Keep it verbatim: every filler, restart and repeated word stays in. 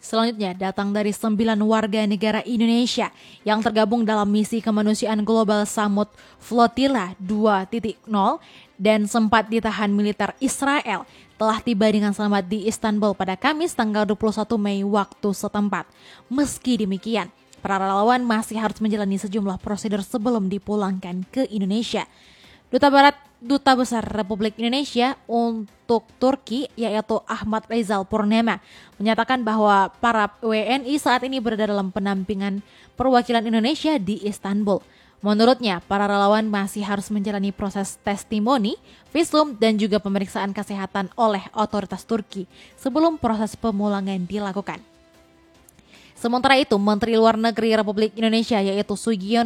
Selanjutnya datang dari sembilan warga negara Indonesia yang tergabung dalam misi kemanusiaan global Samud Flotilla dua titik nol dan sempat ditahan militer Israel telah tiba dengan selamat di Istanbul pada Kamis tanggal dua puluh satu Mei waktu setempat. Meski demikian, para relawan masih harus menjalani sejumlah prosedur sebelum dipulangkan ke Indonesia. Duta Barat Duta Besar Republik Indonesia untuk Turki yaitu Ahmad Rizal Purnama menyatakan bahwa para W N I saat ini berada dalam pendampingan perwakilan Indonesia di Istanbul. Menurutnya, para relawan masih harus menjalani proses testimoni, visum, dan juga pemeriksaan kesehatan oleh otoritas Turki sebelum proses pemulangan dilakukan. Sementara itu, Menteri Luar Negeri Republik Indonesia yaitu Sugiono